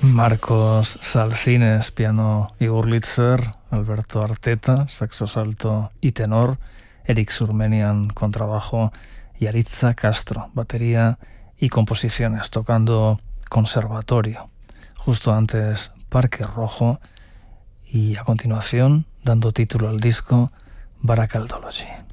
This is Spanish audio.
Marcos Salcines, piano y Wurlitzer, Alberto Arteta, saxo alto y tenor, Eric Surmenian, contrabajo, y Aritza Castro, batería y composiciones, tocando conservatorio. Justo antes, Parque Rojo, y a continuación, dando título al disco, Barakaldology.